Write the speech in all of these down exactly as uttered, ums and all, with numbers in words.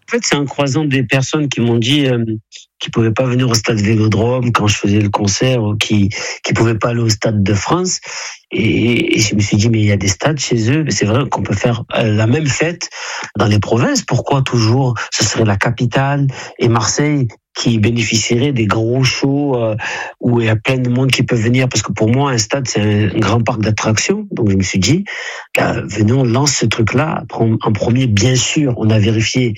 En fait, c'est en croisant des personnes qui m'ont dit euh, qu'ils pouvaient pas venir au stade Vélodrome quand je faisais le concert, ou qui qui pouvaient pas aller au stade de France. Et, et je me suis dit, mais il y a des stades chez eux. Mais c'est vrai qu'on peut faire la même fête dans les provinces. Pourquoi toujours ce serait la capitale et Marseille qui bénéficierait des gros shows euh, où il y a plein de monde qui peut venir, parce que pour moi un stade c'est un grand parc d'attractions. Donc je me suis dit, euh, venons, on lance ce truc-là. En premier, bien sûr, on a vérifié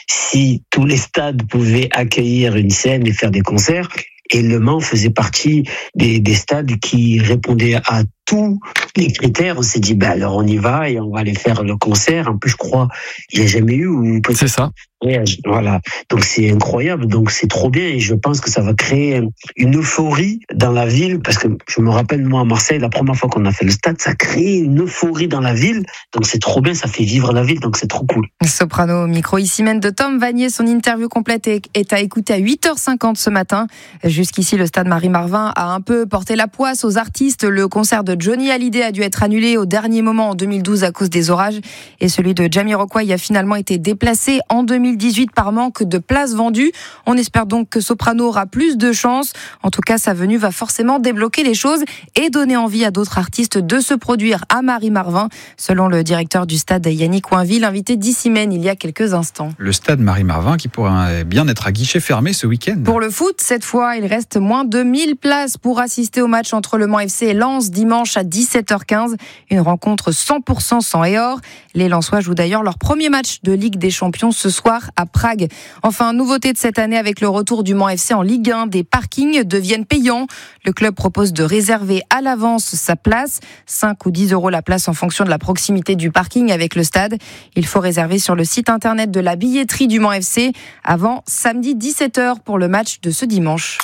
si tous les stades pouvaient accueillir une scène et faire des concerts. Et Le Mans faisait partie des, des stades qui répondaient à tous les critères. On s'est dit, bah alors on y va et on va aller faire le concert. En plus, je crois, il n'y a jamais eu. Ou peut-être... C'est ça. Voilà. Donc c'est incroyable. Donc c'est trop bien et je pense que ça va créer une euphorie dans la ville, parce que je me rappelle, moi, à Marseille, la première fois qu'on a fait le stade, ça a créé une euphorie dans la ville. Donc c'est trop bien, ça fait vivre la ville. Donc c'est trop cool. Soprano, micro ici même de Tom Vanier. Son interview complète est à écouter à huit heures cinquante ce matin. Jusqu'ici, le stade Marie-Marvin a un peu porté la poisse aux artistes. Le concert de Johnny Hallyday a dû être annulé au dernier moment en deux mille douze à cause des orages. Et celui de Jamiroquai a finalement été déplacé en deux mille dix-huit par manque de places vendues. On espère donc que Soprano aura plus de chance. En tout cas, sa venue va forcément débloquer les choses et donner envie à d'autres artistes de se produire à Marie-Marvin, selon le directeur du stade Yannick Coinville, invité d'Issimène il y a quelques instants. Le stade Marie-Marvin qui pourrait bien être à guichet fermé ce week-end. Pour le foot, cette fois, il reste moins de mille places pour assister au match entre Le Mans F C et Lens dimanche à dix-sept heures quinze. Une rencontre cent pour cent sang et or. Les Lensois jouent d'ailleurs leur premier match de Ligue des Champions ce soir à Prague. Enfin, nouveauté de cette année avec le retour du Mans F C en Ligue un, des parkings deviennent payants. Le club propose de réserver à l'avance sa place, cinq ou dix euros la place en fonction de la proximité du parking avec le stade. Il faut réserver sur le site internet de la billetterie du Mans F C avant samedi dix-sept heures pour le match de ce dimanche.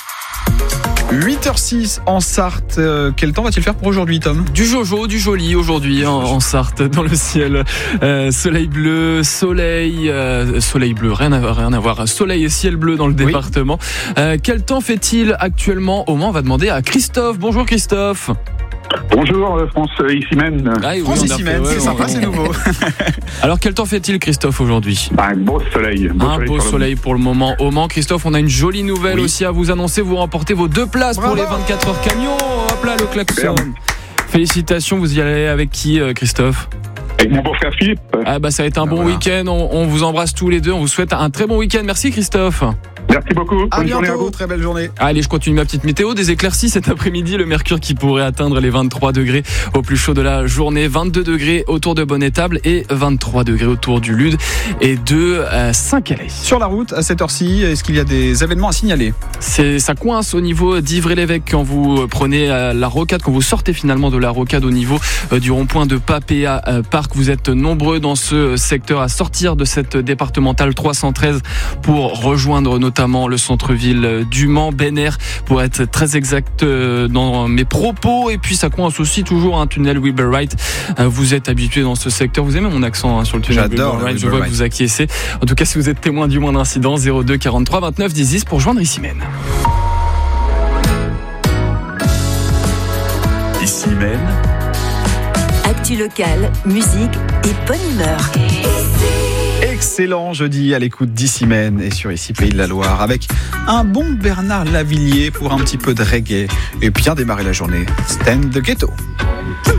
huit heures six en Sarthe. Euh, quel temps va-t-il faire pour aujourd'hui, Tom ? Du jojo, du joli aujourd'hui en, en Sarthe, dans le ciel. Euh, soleil bleu, soleil, euh, soleil bleu, rien à, rien à voir. Soleil et ciel bleu dans le Oui. département. Euh, quel temps fait-il actuellement au Mans ? On va demander à Christophe. Bonjour Christophe. Bonjour France Issimène. Ah, oui, France on a Issimène, fait- c'est ouais, sympa, on- c'est nouveau. Alors quel temps fait-il Christophe aujourd'hui ? Un beau soleil. Beau Un soleil beau sur le- soleil pour le moment au Mans. Christophe, on a une jolie nouvelle Oui. aussi à vous annoncer. Vous remportez vos deux places Bravo. pour les vingt-quatre heures camion. Hop là, le klaxon. Superbe. Félicitations, vous y allez avec qui euh, Christophe ? Avec mon beau-frère Philippe. Ah bah ça va être un Ah, bon voilà. week-end, on, on vous embrasse tous les deux, on vous souhaite un très bon week-end. Merci Christophe. Merci beaucoup. À Bonne journée à bientôt, vous. très belle journée. Allez, je continue ma petite météo. Des éclaircies cet après-midi, le mercure qui pourrait atteindre les vingt-trois degrés au plus chaud de la journée, vingt-deux degrés autour de Bonne-Étable et vingt-trois degrés autour du Lude et de euh, Saint-Calais. Sur la route, à cette heure-ci, est-ce qu'il y a des événements à signaler ? C'est, ça coince au niveau d'Ivry-l'Évêque quand vous prenez euh, la rocade, quand vous sortez finalement de la rocade au niveau euh, du rond-point de Papéa euh, Parc. Vous êtes nombreux dans ce secteur à sortir de cette départementale trois cent treize pour rejoindre notamment le centre-ville du Mans, Benner, pour être très exact euh, dans mes propos. Et puis ça coince aussi toujours un tunnel Wilburite. Euh, vous êtes habitué dans ce secteur. Vous aimez mon accent hein, sur le tunnel J'adore Wilburite. le Je vois que Wilburite. vous acquiescez. En tout cas, si vous êtes témoin du moindre incident, zéro deux quarante-trois vingt-neuf dix dix pour joindre Issimène. Issimène, Actu locale, musique et bonne humeur. Excellent jeudi à l'écoute d'Issimène et sur Ici Pays de la Loire avec un bon Bernard Lavillier pour un petit peu de reggae et bien démarrer la journée. Stand the Ghetto.